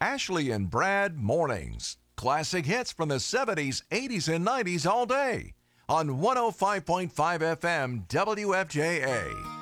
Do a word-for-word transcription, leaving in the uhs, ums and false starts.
Ashley and Brad Mornings. Classic hits from the seventies, eighties, and nineties all day on one oh five point five F M W F J A.